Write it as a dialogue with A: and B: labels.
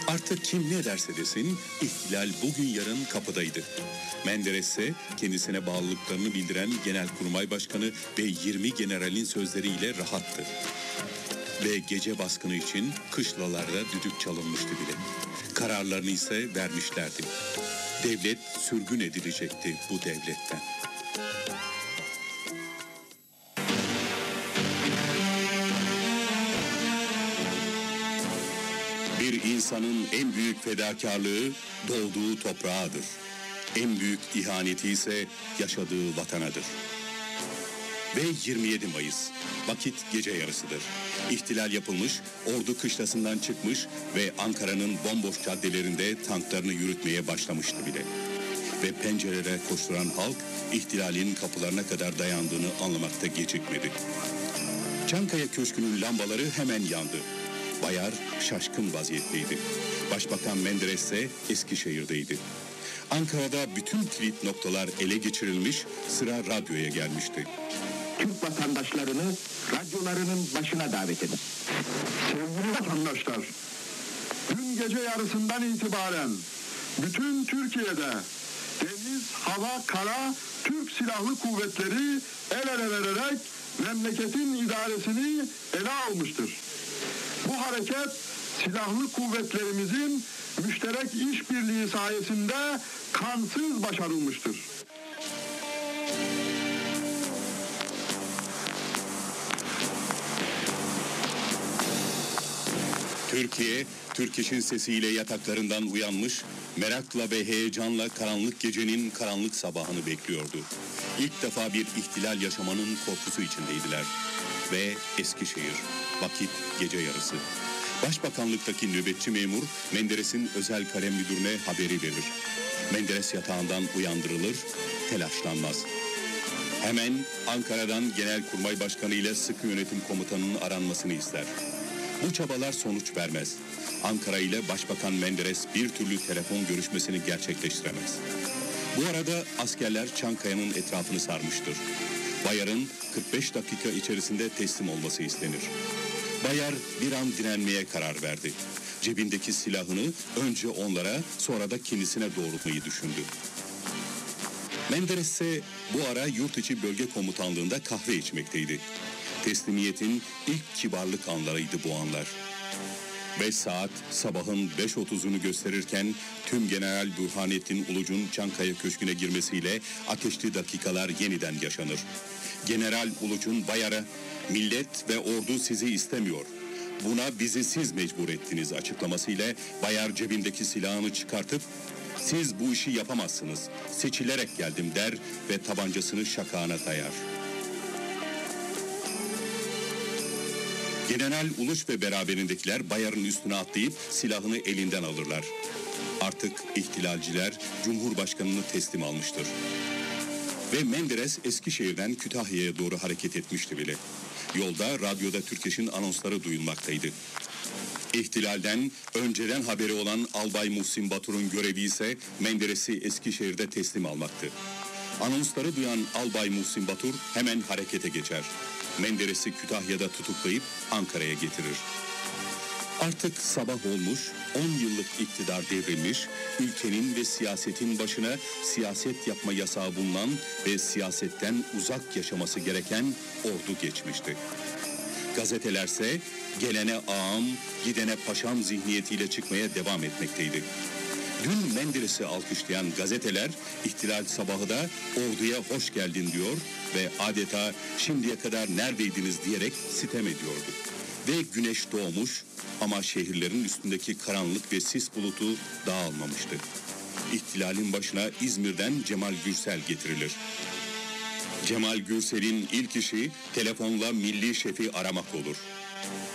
A: Artık kim ne derse desin, ihtilal bugün yarın kapıdaydı. Menderes ise kendisine bağlılıklarını bildiren Genelkurmay Başkanı ve 20 generalin sözleriyle rahattı. Ve gece baskını için kışlalarda düdük çalınmıştı bile. Kararlarını ise vermişlerdi. Devlet sürgün edilecekti bu devletten. Bir insanın en büyük fedakarlığı doğduğu toprağıdır. En büyük ihaneti ise yaşadığı vatanadır. Ve 27 Mayıs, vakit gece yarısıdır. İhtilal yapılmış, ordu kışlasından çıkmış ve Ankara'nın bomboş caddelerinde tanklarını yürütmeye başlamıştı bile. Ve pencerelere koşturan halk, ihtilalin kapılarına kadar dayandığını anlamakta gecikmedi. Çankaya Köşkü'nün lambaları hemen yandı. Bayar şaşkın vaziyetteydi. Başbakan Menderes ise Eskişehir'deydi. Ankara'da bütün kilit noktalar ele geçirilmiş, sıra radyoya gelmişti.
B: Türk vatandaşlarını radyolarının başına davet edin.
C: Sevgili vatandaşlar, dün gece yarısından itibaren bütün Türkiye'de deniz, hava, kara Türk Silahlı Kuvvetleri el ele vererek memleketin idaresini ele almıştır. Bu hareket silahlı kuvvetlerimizin müşterek işbirliği sayesinde kansız başarılmıştır.
A: Türkiye, Türk İş'in sesiyle yataklarından uyanmış, merakla ve heyecanla karanlık gecenin karanlık sabahını bekliyordu. İlk defa bir ihtilal yaşamanın korkusu içindeydiler. Ve Eskişehir, vakit gece yarısı. Başbakanlıktaki nöbetçi memur Menderes'in özel kalem müdürüne haberi verir. Menderes yatağından uyandırılır, telaşlanmaz. Hemen Ankara'dan Genelkurmay Başkanı ile Sıkı Yönetim Komutanı'nın aranmasını ister. Bu çabalar sonuç vermez. Ankara ile Başbakan Menderes bir türlü telefon görüşmesini gerçekleştiremez. Bu arada askerler Çankaya'nın etrafını sarmıştır. Bayar'ın 45 dakika içerisinde teslim olması istenir. Bayar bir an direnmeye karar verdi. Cebindeki silahını önce onlara, sonra da kendisine doğrultmayı düşündü. Menderes ise bu ara yurt içi bölge komutanlığında kahve içmekteydi. Teslimiyetin ilk kibarlık anlarıydı bu anlar. 5 saat sabahın 5.30'unu gösterirken tüm General Burhanettin Uluç'un Çankaya Köşkü'ne girmesiyle ateşli dakikalar yeniden yaşanır. General Uluç'un Bayar'a "Millet ve ordu sizi istemiyor. Buna bizi siz mecbur ettiniz" açıklamasıyla Bayar cebindeki silahını çıkartıp "Siz bu işi yapamazsınız. Seçilerek geldim" der ve tabancasını şakağına dayar. General Uluç ve beraberindekiler Bayar'ın üstüne atlayıp silahını elinden alırlar. Artık ihtilalciler Cumhurbaşkanı'nı teslim almıştır. Ve Menderes Eskişehir'den Kütahya'ya doğru hareket etmişti bile. Yolda radyoda Türkeş'in anonsları duyulmaktaydı. İhtilalden önceden haberi olan Albay Muhsin Batur'un görevi ise Menderes'i Eskişehir'de teslim almaktı. Anonsları duyan Albay Muhsin Batur hemen harekete geçer. Menderes'i Kütahya'da tutuklayıp Ankara'ya getirir. Artık sabah olmuş, 10 yıllık iktidar devrilmiş, ülkenin ve siyasetin başına siyaset yapma yasağı bulunan ve siyasetten uzak yaşaması gereken ordu geçmişti. Gazetelerse gelene ağam, gidene paşam zihniyetiyle çıkmaya devam etmekteydi. Dün Menderes'i alkışlayan gazeteler ihtilal sabahı da orduya hoş geldin diyor ve adeta şimdiye kadar neredeydiniz diyerek sitem ediyordu. Ve güneş doğmuş ama şehirlerin üstündeki karanlık ve sis bulutu dağılmamıştı. İhtilalin başına İzmir'den Cemal Gürsel getirilir. Cemal Gürsel'in ilk işi telefonla milli şefi aramak olur.